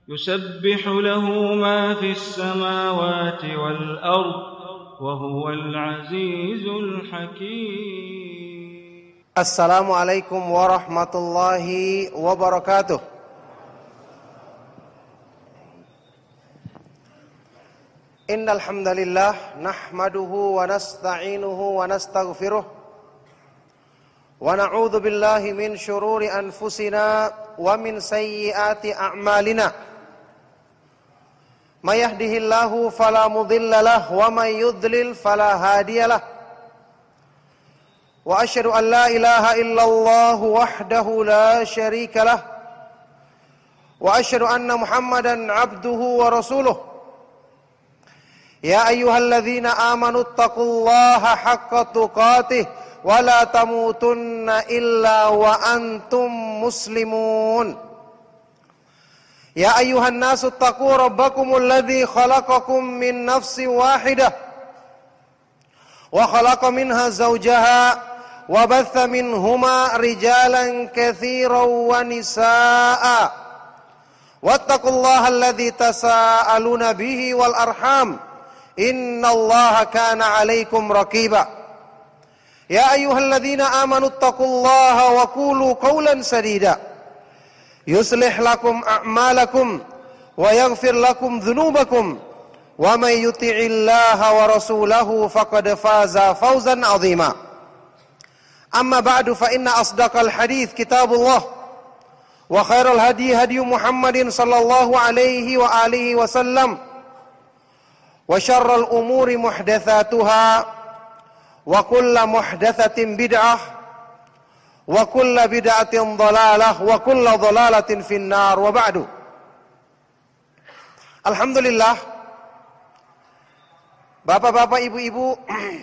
يسبح له ما في السماوات والأرض وهو العزيز الحكيم. السلام عليكم ورحمة الله وبركاته. إن الحمد لله نحمده ونستعينه ونستغفره ونعوذ بالله من شرور أنفسنا ومن سيئات أعمالنا. من يهده الله فلا مضل له ومن يضلل فلا هادي له. وأشهد أن لا إله إلا الله وحده لا شريك له. وأشهد أن محمدا عبده ورسوله. يا أيها الذين آمنوا اتقوا الله حق تقاته ولا تموتن إلا وأنتم مسلمون. يا أيها الناس اتقوا ربكم الذي خلقكم من نفس واحدة وخلق منها زوجها وبث منهما رجالا كثيرا ونساء واتقوا الله الذي تساءلون به والأرحام إن الله كان عليكم رقيبا. يا أيها الذين آمنوا اتقوا الله وقولوا قولا سديدا يصلح لكم أعمالكم ويغفر لكم ذنوبكم ومن يطع الله ورسوله فقد فاز فوزا عظيما. أما بعد فإن أصدق الحديث كتاب الله وخير الهدي هدي محمد صلى الله عليه وآله وسلم وشر الأمور محدثاتها وكل محدثة بدعة وكل بدعة ضلالة وكل ضلالة في النار وبعد. Alhamdulillah, bapak-bapak, ibu-ibu,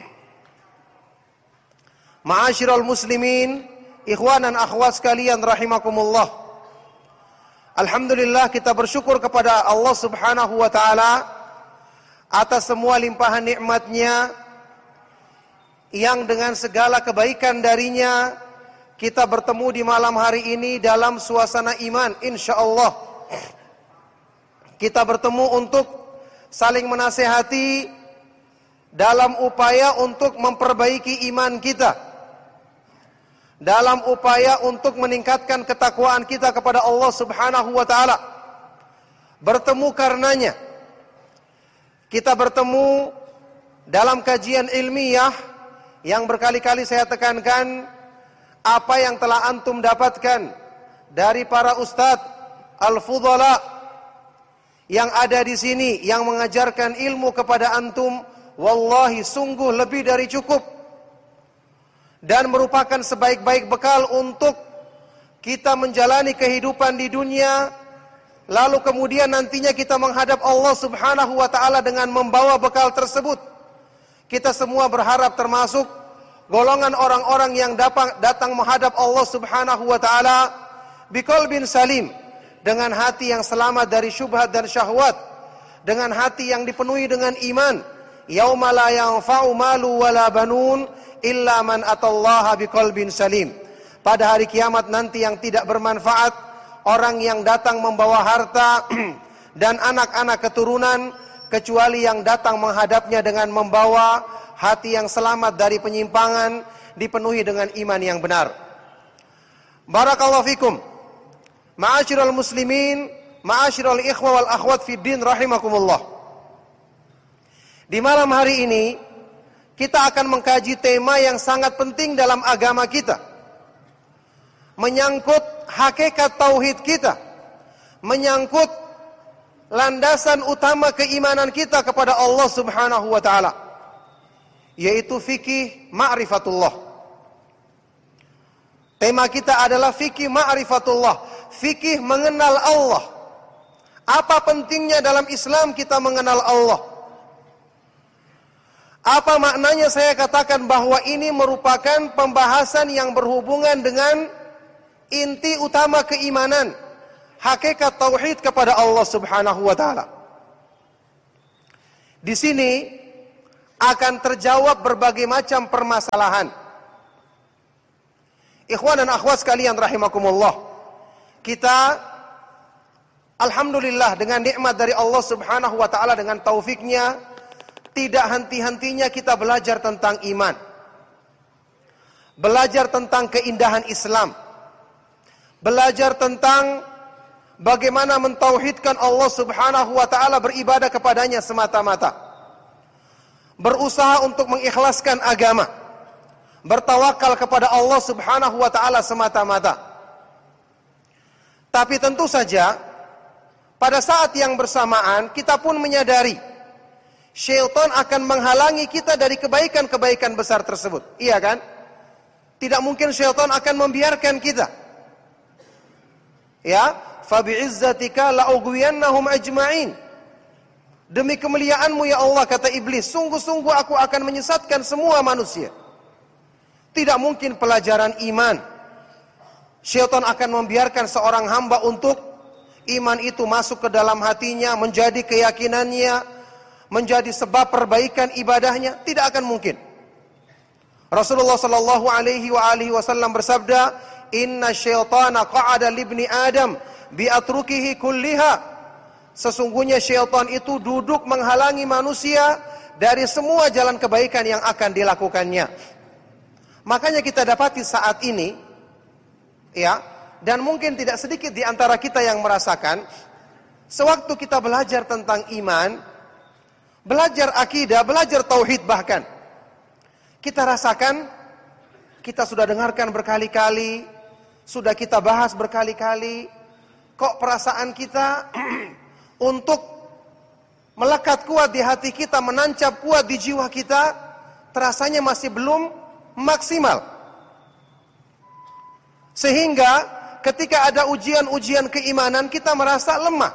ma'asyiral muslimin, ikhwan dan akhwat sekalian rahimakumullah. Alhamdulillah, kita bersyukur kepada Allah Subhanahu wa taala atas semua limpahan nikmat-Nya yang dengan segala kebaikan darinya kita bertemu di malam hari ini dalam suasana iman, insyaallah. Kita bertemu untuk saling menasehati dalam upaya untuk memperbaiki iman kita, dalam upaya untuk meningkatkan ketakwaan kita kepada Allah Subhanahu wa taala. Bertemu karenanya kita bertemu dalam kajian ilmiah yang berkali-kali saya tekankan, apa yang telah antum dapatkan dari para ustadz al-fudhala yang ada di sini, yang mengajarkan ilmu kepada antum, wallahi sungguh lebih dari cukup dan merupakan sebaik-baik bekal untuk kita menjalani kehidupan di dunia, lalu kemudian nantinya kita menghadap Allah Subhanahu wa taala dengan membawa bekal tersebut. Kita semua berharap termasuk golongan orang-orang yang datang menghadap Allah Subhanahu wa taala biqalbin salim, dengan hati yang selamat dari syubhat dan syahwat, dengan hati yang dipenuhi dengan iman. Yauma la yanfa'u malu wala banun illa man atallaha biqalbin salim. Pada hari kiamat nanti yang tidak bermanfaat orang yang datang membawa harta dan anak-anak keturunan, kecuali yang datang menghadapnya dengan membawa hati yang selamat dari penyimpangan, dipenuhi dengan iman yang benar. Barakallahu fikum. Ma'asyiral muslimin, ma'asyiral ikhwa wal akhwat fid din rahimakumullah. Di malam hari ini kita akan mengkaji tema yang sangat penting dalam agama kita, menyangkut hakikat tauhid kita, menyangkut landasan utama keimanan kita kepada Allah Subhanahu wa taala, yaitu fikih ma'rifatullah. Tema kita adalah fikih ma'rifatullah, fikih mengenal Allah. Apa pentingnya dalam Islam kita mengenal Allah? Apa maknanya saya katakan bahwa ini merupakan pembahasan yang berhubungan dengan inti utama keimanan, hakikat tauhid kepada Allah Subhanahu wa taala. Di sini akan terjawab berbagai macam permasalahan. Ikhwan dan akhwat sekalian rahimakumullah. Kita Alhamdulillah dengan nikmat dari Allah Subhanahu wa taala, dengan taufiknya, tidak henti-hentinya kita belajar tentang iman. Belajar tentang keindahan Islam. Belajar tentang bagaimana mentauhidkan Allah Subhanahu wa taala, beribadah kepadanya semata-mata. Berusaha untuk mengikhlaskan agama. Bertawakal kepada Allah Subhanahu wa taala semata-mata. Tapi tentu saja pada saat yang bersamaan kita pun menyadari syaitan akan menghalangi kita dari kebaikan-kebaikan besar tersebut. Iya kan? Tidak mungkin syaitan akan membiarkan kita. Ya, fa bi'izzatika la'ughwiyannahum ajma'in. Demi kemuliaanmu ya Allah, kata iblis, sungguh-sungguh aku akan menyesatkan semua manusia. Tidak mungkin pelajaran iman syaitan akan membiarkan seorang hamba untuk iman itu masuk ke dalam hatinya, menjadi keyakinannya, menjadi sebab perbaikan ibadahnya. Tidak akan mungkin. Rasulullah sallallahu alaihi wasallam bersabda, "Inna syaitana qa'ada libni Adam bi atrukihi kulliha." Sesungguhnya syaitan itu duduk menghalangi manusia dari semua jalan kebaikan yang akan dilakukannya. Makanya kita dapati saat ini, ya, dan mungkin tidak sedikit di antara kita yang merasakan, sewaktu kita belajar tentang iman, belajar akidah, belajar tauhid bahkan, kita rasakan, kita sudah dengarkan berkali-kali, sudah kita bahas berkali-kali, kok perasaan kita untuk melekat kuat di hati kita, menancap kuat di jiwa kita, terasanya masih belum maksimal. Sehingga ketika ada ujian-ujian keimanan, kita merasa lemah.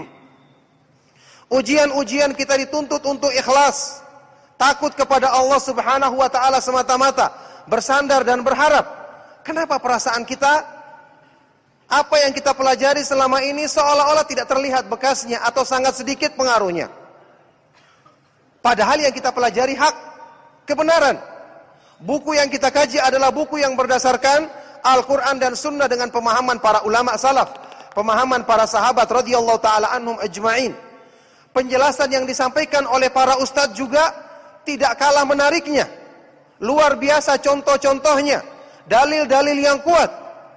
Ujian-ujian kita dituntut untuk ikhlas, takut kepada Allah Subhanahu wa taala semata-mata, bersandar dan berharap. Kenapa perasaan kita, apa yang kita pelajari selama ini seolah-olah tidak terlihat bekasnya atau sangat sedikit pengaruhnya? Padahal yang kita pelajari hak, kebenaran. Buku yang kita kaji adalah buku yang berdasarkan Al-Quran dan Sunnah dengan pemahaman para ulama salaf, pemahaman para sahabat radhiyallahu ta'ala anhum ajma'in. Penjelasan yang disampaikan oleh para ustadz juga tidak kalah menariknya. Luar biasa contoh-contohnya, dalil-dalil yang kuat.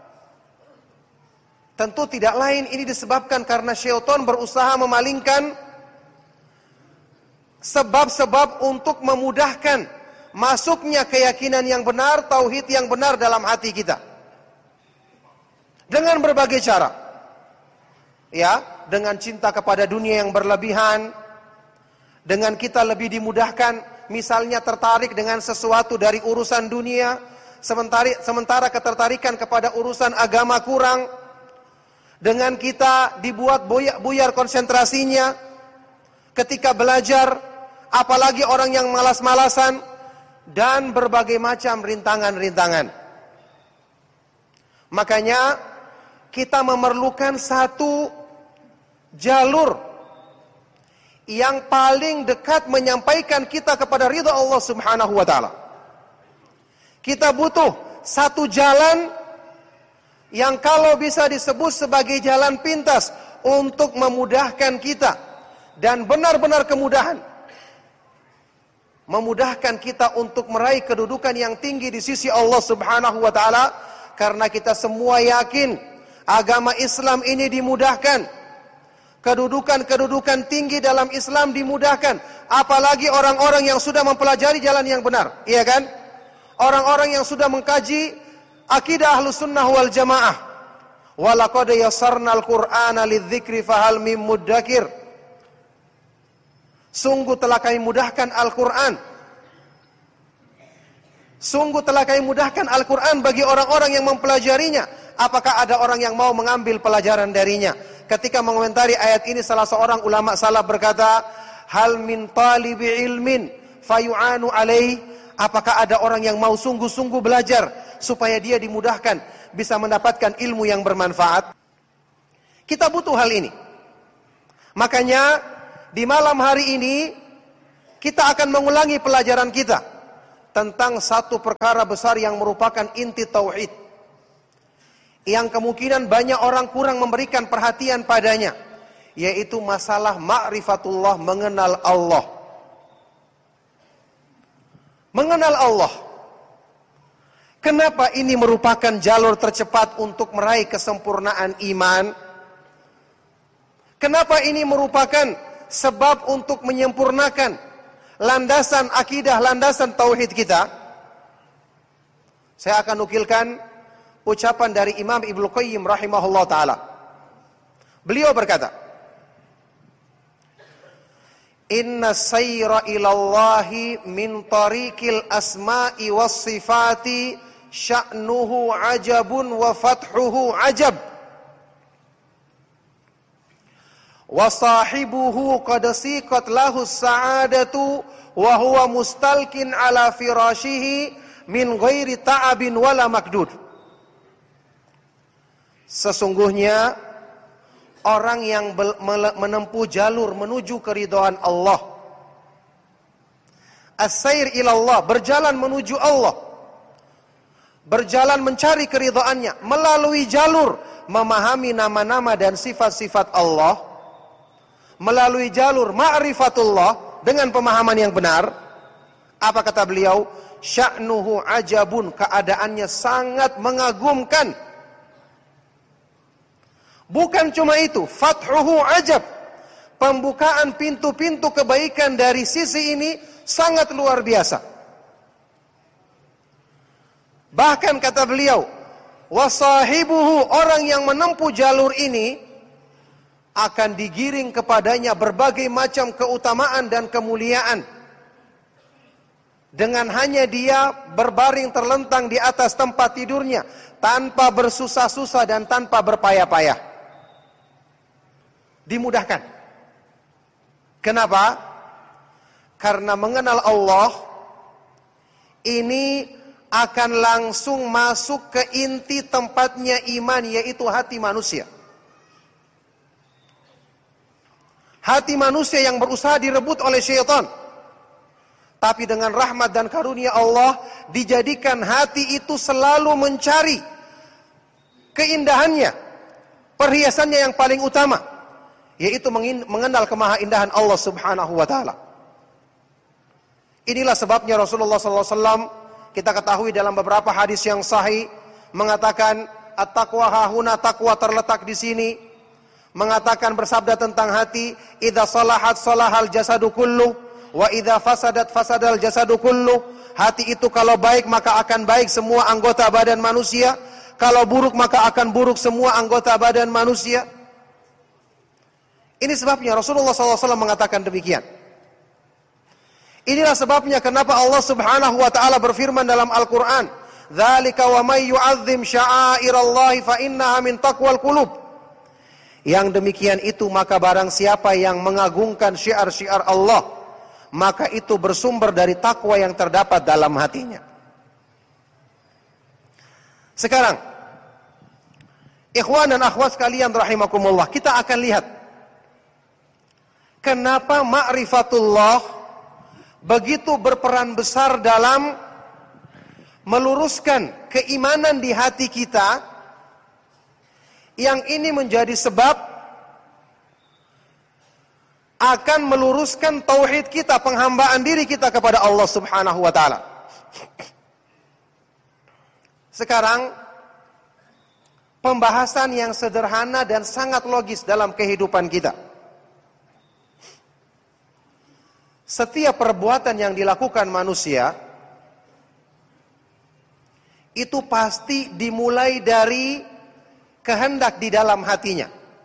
Tentu tidak lain ini disebabkan karena syaitan berusaha memalingkan sebab-sebab untuk memudahkan masuknya keyakinan yang benar, tauhid yang benar dalam hati kita. Dengan berbagai cara. Ya, dengan cinta kepada dunia yang berlebihan, dengan kita lebih dimudahkan, misalnya tertarik dengan sesuatu dari urusan dunia, sementara ketertarikan kepada urusan agama kurang. Dengan kita dibuat buyar konsentrasinya ketika belajar, apalagi orang yang malas-malasan, dan berbagai macam rintangan-rintangan. Makanya kita memerlukan satu jalur yang paling dekat menyampaikan kita kepada ridha Allah Subhanahu wa taala. Kita butuh satu jalan yang kalau bisa disebut sebagai jalan pintas untuk memudahkan kita, dan benar-benar kemudahan, memudahkan kita untuk meraih kedudukan yang tinggi di sisi Allah Subhanahu wa taala, karena kita semua yakin agama Islam ini dimudahkan. Kedudukan-kedudukan tinggi dalam Islam dimudahkan, apalagi orang-orang yang sudah mempelajari jalan yang benar, iya kan? Orang-orang yang sudah mengkaji akidah Ahlus Sunnah wal Jamaah. Wa laqad yassarnal Qur'ana lidzikri fahal mim muddakir. Sungguh telah kami mudahkan Al-Quran. Sungguh telah kami mudahkan Al-Quran bagi orang-orang yang mempelajarinya. Apakah ada orang yang mau mengambil pelajaran darinya? Ketika mengomentari ayat ini, salah seorang ulama salaf berkata, hal min talibi ilmin fayu'anu alaih. Apakah ada orang yang mau sungguh-sungguh belajar supaya dia dimudahkan bisa mendapatkan ilmu yang bermanfaat? Kita butuh hal ini. Makanya di malam hari ini kita akan mengulangi pelajaran kita tentang satu perkara besar yang merupakan inti tauhid, yang kemungkinan banyak orang kurang memberikan perhatian padanya. yaitu masalah ma'rifatullah, mengenal Allah. Mengenal Allah. Kenapa ini merupakan jalur tercepat untuk meraih kesempurnaan iman? Kenapa ini merupakan sebab untuk menyempurnakan landasan akidah, landasan tauhid kita? Saya akan nukilkan ucapan dari Imam Ibnu Qayyim rahimahullah ta'ala. Beliau berkata, Inna sayra ilallahi min tariqil asma'i was sifati sya'nuhu ajabun wa fathuhu ajab. Wa sahibuhu qad siqat lahu sa'adatu wa huwa mustalkin ala firashihi min ghairi ta'abin wala makdud. Sesungguhnya orang yang menempuh jalur menuju keridhaan Allah, as-sair ilallah, berjalan menuju Allah, berjalan mencari keridhaannya melalui jalur memahami nama-nama dan sifat-sifat Allah, melalui jalur ma'rifatullah dengan pemahaman yang benar. Apa kata beliau? Sya'nuhu ajabun, keadaannya sangat mengagumkan. Bukan cuma itu, fathuhu ajab, pembukaan pintu-pintu kebaikan dari sisi ini sangat luar biasa. Bahkan kata beliau, wasahibuhu, orang yang menempuh jalur ini akan digiring kepadanya berbagai macam keutamaan dan kemuliaan. Dengan hanya dia berbaring terlentang di atas tempat tidurnya, tanpa bersusah-susah dan tanpa berpayah-payah. Dimudahkan. Kenapa? Karena mengenal Allah ini akan langsung masuk ke inti tempatnya iman, yaitu hati manusia. Hati manusia yang berusaha direbut oleh syaitan. Tapi dengan rahmat dan karunia Allah, dijadikan hati itu selalu mencari keindahannya, perhiasannya yang paling utama, yaitu mengenal kemahaindahan Allah subhanahu wa ta'ala. Inilah sebabnya Rasulullah SAW, kita ketahui dalam beberapa hadis yang sahih, mengatakan, at-taqwa hahuna, takwa terletak di sini. Mengatakan, bersabda tentang hati, idza salahat salahal jasadu kullu, wa idza fasadat fasadal jasadu kullu. Hati itu kalau baik maka akan baik semua anggota badan manusia, kalau buruk maka akan buruk semua anggota badan manusia. Ini sebabnya Rasulullah SAW mengatakan demikian. Inilah sebabnya kenapa Allah subhanahu wa ta'ala berfirman dalam Al-Quran, dzalika wa may yu'azzim sya'airallahi fa innaha min taqwal qulub. Yang demikian itu, maka barang siapa yang mengagungkan syiar-syiar Allah, maka itu bersumber dari takwa yang terdapat dalam hatinya. Sekarang, ikhwan dan akhwat sekalian rahimakumullah, kita akan lihat kenapa ma'rifatullah begitu berperan besar dalam meluruskan keimanan di hati kita, yang ini menjadi sebab akan meluruskan tauhid kita, penghambaan diri kita kepada Allah subhanahu wa ta'ala. Sekarang, pembahasan yang sederhana dan sangat logis dalam kehidupan kita. Setiap perbuatan yang dilakukan manusia itu pasti dimulai dari kehendak di dalam hatinya.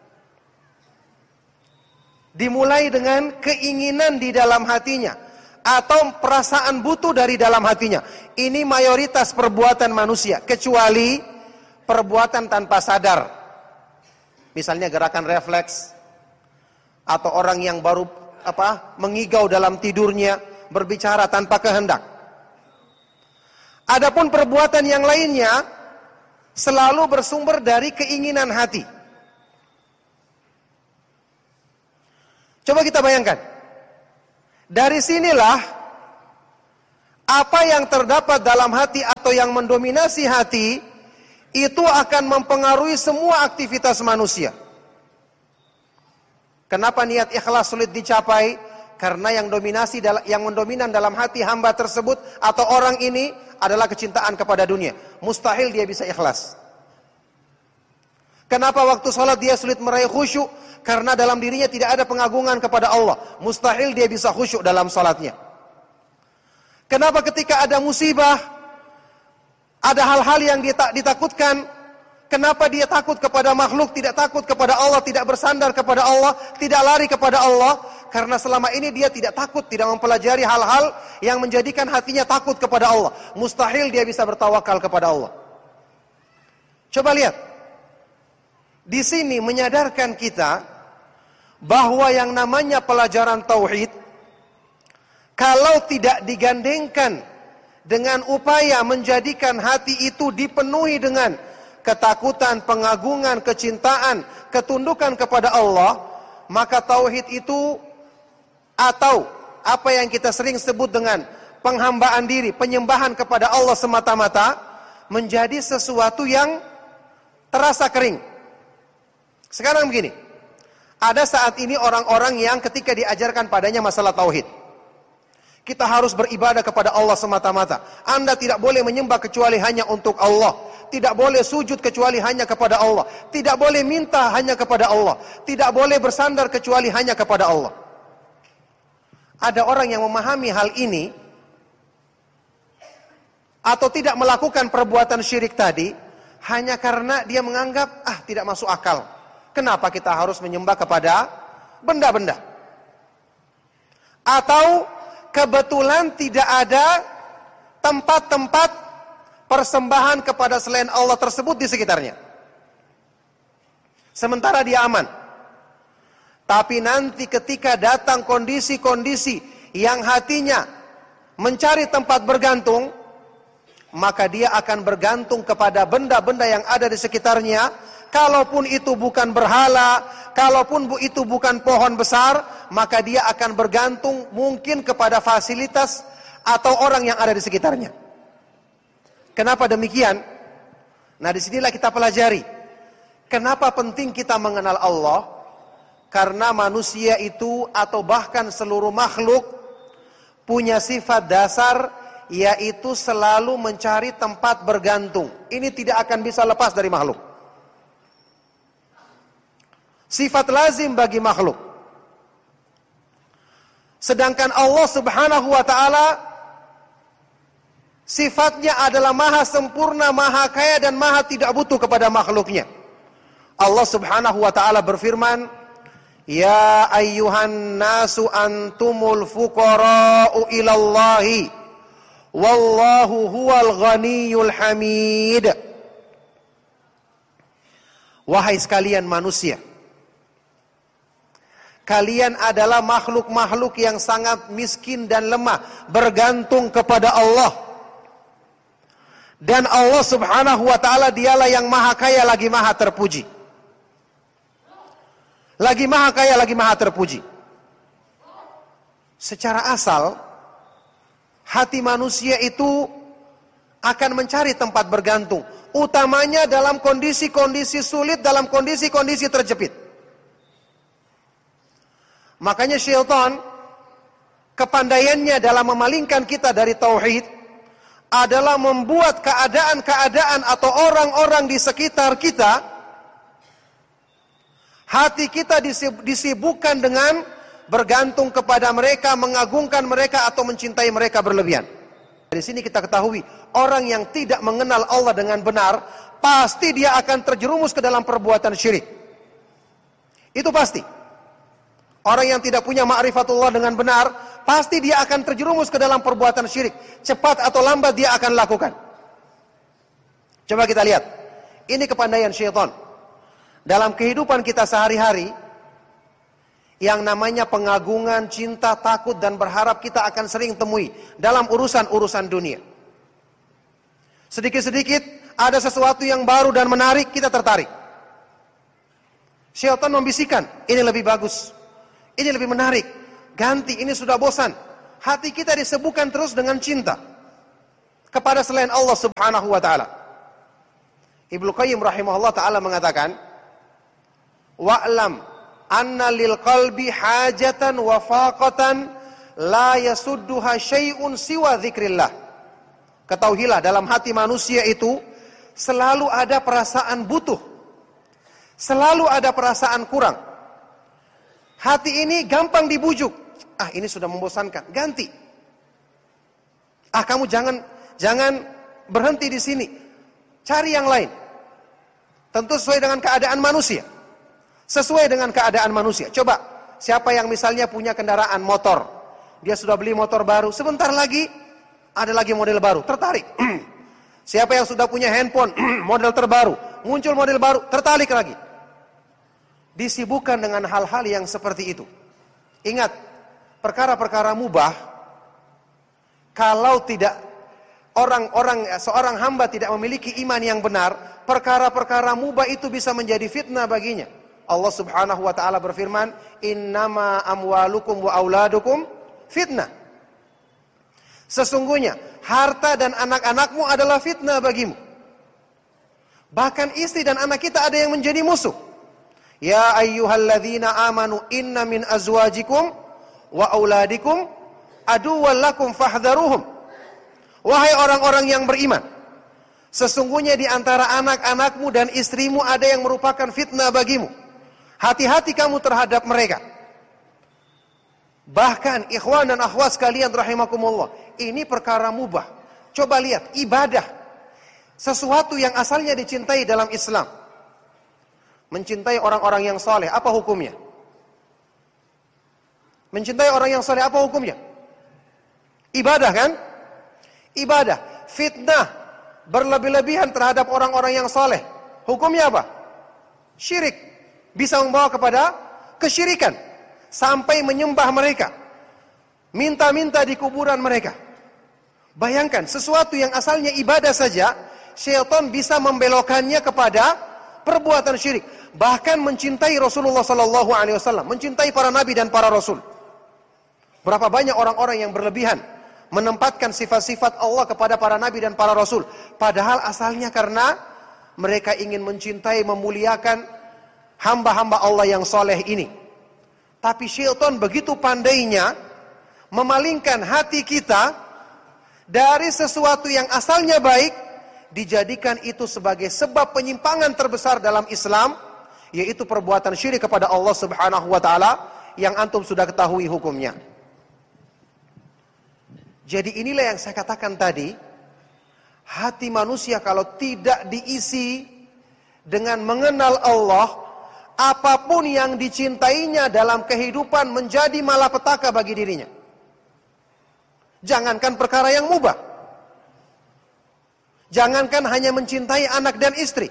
Dimulai dengan keinginan di dalam hatinya atau perasaan butuh dari dalam hatinya. Ini mayoritas perbuatan manusia, kecuali perbuatan tanpa sadar. Misalnya gerakan refleks, atau orang yang baru mengigau dalam tidurnya, berbicara tanpa kehendak. Adapun perbuatan yang lainnya selalu bersumber dari keinginan hati. Coba kita bayangkan. Dari sinilah apa yang terdapat dalam hati atau yang mendominasi hati itu akan mempengaruhi semua aktivitas manusia. Kenapa niat ikhlas sulit dicapai? Karena yang mendominan dalam hati hamba tersebut atau orang ini adalah kecintaan kepada dunia. Mustahil dia bisa ikhlas. Kenapa waktu sholat dia sulit meraih khusyuk? Karena dalam dirinya tidak ada pengagungan kepada Allah. Mustahil dia bisa khusyuk dalam sholatnya. Kenapa ketika ada musibah, ada hal-hal yang ditakutkan, kenapa dia takut kepada makhluk, tidak takut kepada Allah, tidak bersandar kepada Allah, tidak lari kepada Allah? Karena selama ini dia tidak takut, tidak mempelajari hal-hal yang menjadikan hatinya takut kepada Allah. Mustahil dia bisa bertawakal kepada Allah. Coba lihat. Di sini menyadarkan kita bahwa yang namanya pelajaran tauhid, kalau tidak digandengkan dengan upaya menjadikan hati itu dipenuhi dengan ketakutan, pengagungan, kecintaan, ketundukan kepada Allah, maka tauhid itu atau apa yang kita sering sebut dengan penghambaan diri, penyembahan kepada Allah semata-mata, menjadi sesuatu yang terasa kering. Sekarang begini, ada saat ini orang-orang yang ketika diajarkan padanya masalah tauhid, kita harus beribadah kepada Allah semata-mata. Anda tidak boleh menyembah kecuali hanya untuk Allah. Tidak boleh sujud kecuali hanya kepada Allah. Tidak boleh minta hanya kepada Allah. Tidak boleh bersandar kecuali hanya kepada Allah. Ada orang yang memahami hal ini atau tidak melakukan perbuatan syirik tadi hanya karena dia menganggap tidak masuk akal. Kenapa kita harus menyembah kepada benda-benda? Atau kebetulan tidak ada tempat-tempat persembahan kepada selain Allah tersebut di sekitarnya. Sementara dia aman. Tapi nanti ketika datang kondisi-kondisi yang hatinya mencari tempat bergantung, maka dia akan bergantung kepada benda-benda yang ada di sekitarnya. Kalaupun itu bukan berhala, kalaupun itu bukan pohon besar, maka dia akan bergantung mungkin kepada fasilitas atau orang yang ada di sekitarnya. Kenapa demikian? Nah, disinilah kita pelajari. Kenapa penting kita mengenal Allah? Karena manusia itu atau bahkan seluruh makhluk punya sifat dasar, yaitu selalu mencari tempat bergantung. Ini tidak akan bisa lepas dari makhluk. Sifat lazim bagi makhluk. Sedangkan Allah Subhanahu wa ta'ala sifatnya adalah maha sempurna, maha kaya dan maha tidak butuh kepada makhluknya. Allah Subhanahu wa ta'ala berfirman, Ya ayyuhan nasu antumul fuqara'u ilallahi wallahu huwal ghaniyul hamid. Wahai sekalian manusia, kalian adalah makhluk-makhluk yang sangat miskin dan lemah, bergantung kepada Allah. Dan Allah Subhanahu wa ta'ala dialah yang maha kaya lagi maha terpuji. Lagi maha kaya lagi maha terpuji. Secara asal, hati manusia itu akan mencari tempat bergantung, utamanya dalam kondisi-kondisi sulit, dalam kondisi-kondisi terjepit. Makanya syaitan, kepandaiannya dalam memalingkan kita dari tauhid adalah membuat keadaan-keadaan atau orang-orang di sekitar kita, hati kita disibukkan dengan bergantung kepada mereka, mengagungkan mereka atau mencintai mereka berlebihan. Dari sini kita ketahui, orang yang tidak mengenal Allah dengan benar, pasti dia akan terjerumus ke dalam perbuatan syirik. Itu pasti. Orang yang tidak punya ma'rifatullah dengan benar, pasti dia akan terjerumus ke dalam perbuatan syirik. Cepat atau lambat dia akan lakukan. Coba kita lihat. Ini kepandaian syaitan. Dalam kehidupan kita sehari-hari, yang namanya pengagungan, cinta, takut, dan berharap kita akan sering temui dalam urusan-urusan dunia. Sedikit-sedikit ada sesuatu yang baru dan menarik, kita tertarik. Syaitan membisikkan, ini lebih bagus, ini lebih menarik, ganti, ini sudah bosan. Hati kita disibukkan terus dengan cinta kepada selain Allah Subhanahu wa ta'ala. Ibnu Qayyim rahimahullah ta'ala mengatakan, wa'lam anna lil qalbi hajatan wa faqatan la yasudduha syai'un siwa dzikrillah. Ketahuilah, dalam hati manusia itu selalu ada perasaan butuh, selalu ada perasaan kurang. Hati ini gampang dibujuk. Ini sudah membosankan, ganti. Kamu jangan berhenti di sini, cari yang lain. Tentu sesuai dengan keadaan manusia. Sesuai dengan keadaan manusia. Coba, siapa yang misalnya punya kendaraan motor, dia sudah beli motor baru, sebentar lagi ada lagi model baru, tertarik. Siapa yang sudah punya handphone, model terbaru, muncul model baru, tertarik lagi. Disibukkan dengan hal-hal yang seperti itu. Ingat, perkara-perkara mubah, kalau tidak seorang hamba tidak memiliki iman yang benar, perkara-perkara mubah itu bisa menjadi fitnah baginya. Allah Subhanahu wa taala berfirman, "Innama amwalukum wa auladukum fitnah." Sesungguhnya harta dan anak-anakmu adalah fitnah bagimu. Bahkan istri dan anak kita ada yang menjadi musuh. Ya ayyuhalladzina amanu inna min azwajikum wa auladikum aduwwan lakum fahdharuhum. Wahai orang-orang yang beriman, sesungguhnya di antara anak-anakmu dan istrimu ada yang merupakan fitnah bagimu. Hati-hati kamu terhadap mereka. Bahkan ikhwan dan akhwat sekalian rahimakumullah, ini perkara mubah. Coba lihat, ibadah, sesuatu yang asalnya dicintai dalam Islam. Mencintai orang-orang yang saleh, apa hukumnya? Mencintai orang yang saleh, apa hukumnya? Ibadah kan? Ibadah. Fitnah, berlebih-lebihan terhadap orang-orang yang saleh, hukumnya apa? Syirik. Bisa membawa kepada kesyirikan. Sampai menyembah mereka, minta-minta di kuburan mereka. Bayangkan, sesuatu yang asalnya ibadah saja, syaitan bisa membelokkannya kepada perbuatan syirik. Bahkan mencintai Rasulullah SAW, mencintai para nabi dan para rasul. Berapa banyak orang-orang yang berlebihan menempatkan sifat-sifat Allah kepada para nabi dan para rasul, padahal asalnya karena mereka ingin mencintai, memuliakan hamba-hamba Allah yang soleh ini. Tapi syaitan begitu pandainya memalingkan hati kita dari sesuatu yang asalnya baik, dijadikan itu sebagai sebab penyimpangan terbesar dalam Islam, yaitu perbuatan syirik kepada Allah Subhanahu wa taala yang antum sudah ketahui hukumnya. Jadi inilah yang saya katakan tadi, hati manusia kalau tidak diisi dengan mengenal Allah, apapun yang dicintainya dalam kehidupan menjadi malapetaka bagi dirinya. Jangankan perkara yang mubah, jangankan hanya mencintai anak dan istri.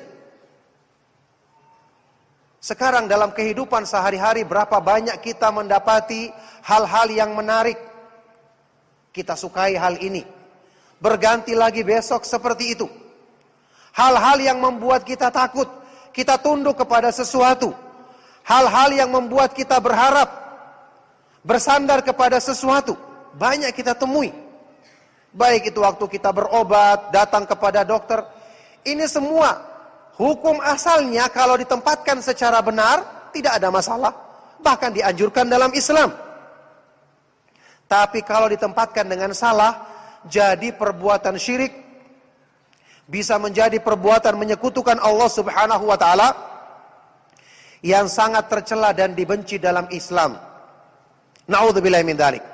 Sekarang dalam kehidupan sehari-hari, berapa banyak kita mendapati hal-hal yang menarik. Kita sukai hal ini, berganti lagi besok seperti itu. Hal-hal yang membuat kita takut, kita tunduk kepada sesuatu. Hal-hal yang membuat kita berharap, bersandar kepada sesuatu, banyak kita temui. Baik itu waktu kita berobat, datang kepada dokter. Ini semua hukum asalnya kalau ditempatkan secara benar tidak ada masalah, bahkan dianjurkan dalam Islam. Tapi kalau ditempatkan dengan salah, jadi perbuatan syirik, bisa menjadi perbuatan menyekutukan Allah Subhanahu wa taala yang sangat tercela dan dibenci dalam Islam. Na'udzubillahi min dzalik.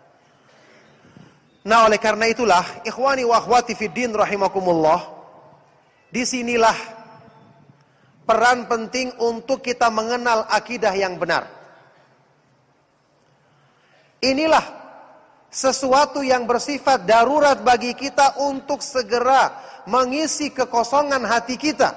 Nah, oleh karena itulah, ikhwani wa akhwati fid din rahimakumullah, disinilah peran penting untuk kita mengenal akidah yang benar. Inilah sesuatu yang bersifat darurat bagi kita untuk segera mengisi kekosongan hati kita,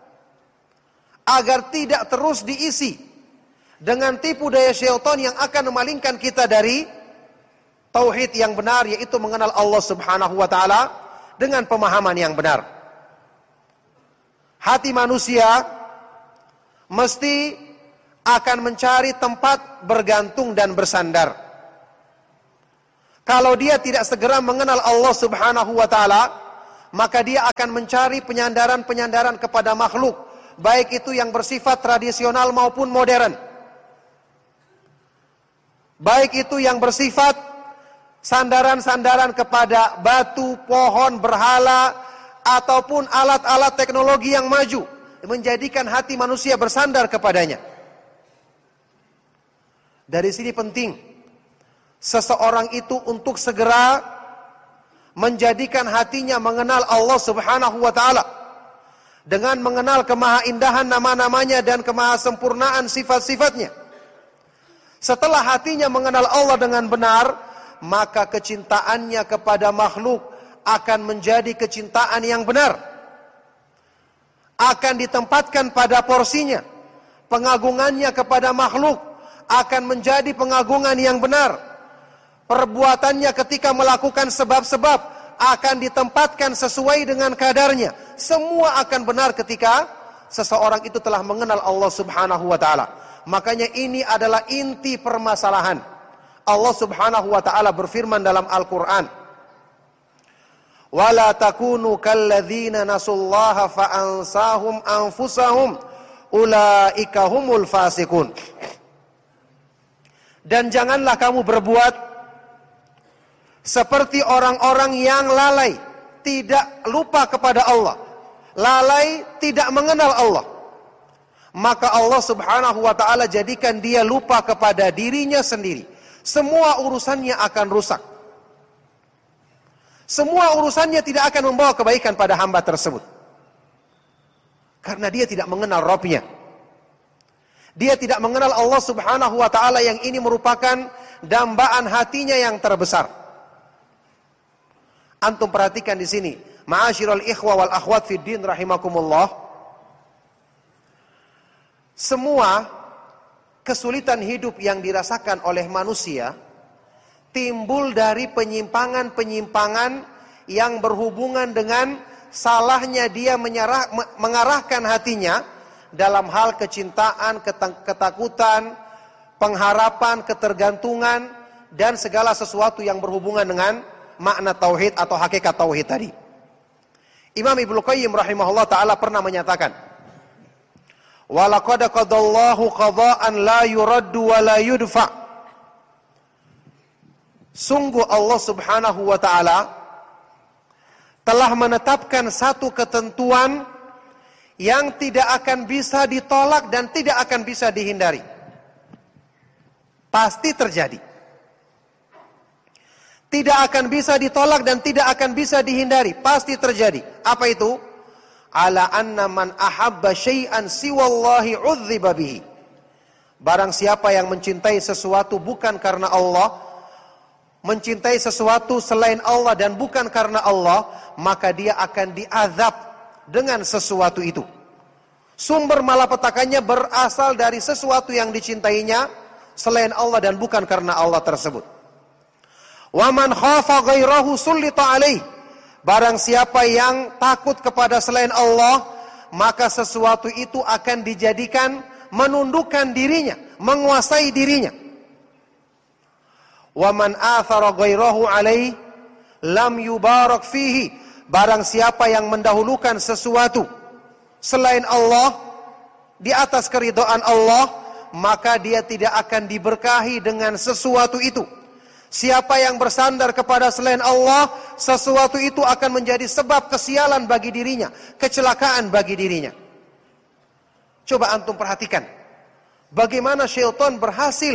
agar tidak terus diisi dengan tipu daya syaitan yang akan memalingkan kita dari tauhid yang benar, yaitu mengenal Allah Subhanahu wa taala dengan pemahaman yang benar. Hati manusia mesti akan mencari tempat bergantung dan bersandar. Kalau dia tidak segera mengenal Allah Subhanahu wa taala, maka dia akan mencari penyandaran-penyandaran kepada makhluk, baik itu yang bersifat tradisional maupun modern. baik itu yang bersifat sandaran-sandaran kepada batu, pohon, berhala, ataupun alat-alat teknologi yang maju, menjadikan hati manusia bersandar kepadanya. Dari sini penting seseorang itu untuk segera menjadikan hatinya mengenal Allah Subhanahu wa ta'ala, dengan mengenal kemahaindahan nama-namanya dan kemahasempurnaan sifat-sifatnya. Setelah hatinya mengenal Allah dengan benar, maka kecintaannya kepada makhluk akan menjadi kecintaan yang benar, akan ditempatkan pada porsinya. Pengagungannya kepada makhluk akan menjadi pengagungan yang benar. Perbuatannya ketika melakukan sebab-sebab akan ditempatkan sesuai dengan kadarnya. Semua akan benar ketika seseorang itu telah mengenal Allah Subhanahu wa ta'ala. Makanya ini adalah inti permasalahan. Allah Subhanahu wa ta'ala berfirman dalam Al-Quran, وَلَا تَكُونُوا كَالَّذِينَ نَسُوا اللَّهَ فَأَنْسَاهُمْ أَنْفُسَهُمْ أُولَئِكَ هُمُ الْفَاسِقُونَ. Dan janganlah kamu berbuat seperti orang-orang yang lalai, tidak lupa kepada Allah, lalai tidak mengenal Allah. Maka Allah Subhanahu wa ta'ala jadikan dia lupa kepada dirinya sendiri. Semua urusannya akan rusak. Semua urusannya tidak akan membawa kebaikan pada hamba tersebut, karena dia tidak mengenal Rabb-nya. Dia tidak mengenal Allah Subhanahu wa ta'ala, yang ini merupakan dambaan hatinya yang terbesar. Antum perhatikan di sini, ma'asyiral ikhwa wal akhwat fid din rahimakumullah. Semua kesulitan hidup yang dirasakan oleh manusia timbul dari penyimpangan-penyimpangan yang berhubungan dengan salahnya dia mengarahkan hatinya dalam hal kecintaan, ketakutan, pengharapan, ketergantungan, dan segala sesuatu yang berhubungan dengan makna tauhid atau hakikat tauhid tadi. Imam Ibnu Qayyim rahimahullah ta'ala pernah menyatakan, وَلَقَدْ قَضَى اللَّهُ قَضَاءً لَا يُرَدُّ وَلَا يُدْفَعُ. Sungguh Allah Subhanahu wa ta'ala telah menetapkan satu ketentuan yang tidak akan bisa ditolak dan tidak akan bisa dihindari. Pasti terjadi. Tidak akan bisa ditolak dan tidak akan bisa dihindari. Pasti terjadi. Apa itu? Ala anna man ahabba syai'an siwallahi udziba bihi. Barang siapa yang mencintai sesuatu bukan karena Allah, mencintai sesuatu selain Allah dan bukan karena Allah, maka dia akan diazab dengan sesuatu itu. Sumber malapetakannya berasal dari sesuatu yang dicintainya selain Allah dan bukan karena Allah tersebut. Wa man khafa ghairahu sullita alaih. Barang siapa yang takut kepada selain Allah, maka sesuatu itu akan dijadikan menundukkan dirinya, menguasai dirinya. Wa man athara ghairahu alaih lam yubarak fihi. Barang siapa yang mendahulukan sesuatu selain Allah di atas keridhaan Allah, maka dia tidak akan diberkahi dengan sesuatu itu. Siapa yang bersandar kepada selain Allah, sesuatu itu akan menjadi sebab kesialan bagi dirinya, kecelakaan bagi dirinya. Coba antum perhatikan bagaimana syaitan berhasil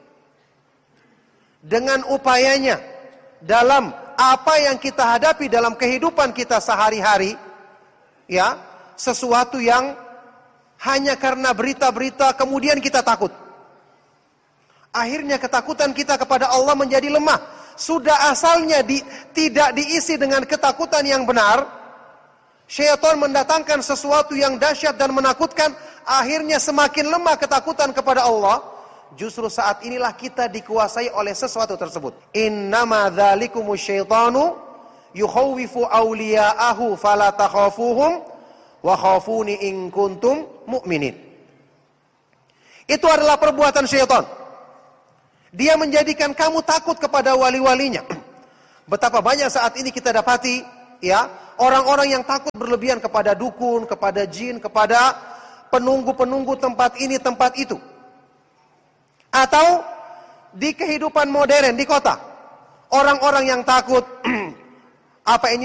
dengan upayanya dalam apa yang kita hadapi dalam kehidupan kita sehari-hari, ya, sesuatu yang hanya karena berita-berita kemudian kita takut. Akhirnya ketakutan kita kepada Allah menjadi lemah. Sudah asalnya tidak diisi dengan ketakutan yang benar, syaitan mendatangkan sesuatu yang dahsyat dan menakutkan, akhirnya semakin lemah ketakutan kepada Allah. Justru saat inilah kita dikuasai oleh sesuatu tersebut. Innama dzalikumus syaitanu yukhawwifu awliya'ahu fala takhafuhum wa khafuni in kuntum mu'minin. Itu adalah perbuatan syaitan. Dia menjadikan kamu takut kepada wali-walinya. Betapa banyak saat ini kita dapati, ya, orang-orang yang takut berlebihan kepada dukun, kepada jin, kepada penunggu-penunggu tempat ini, tempat itu. Atau di kehidupan modern di kota. Orang-orang yang takut apa ini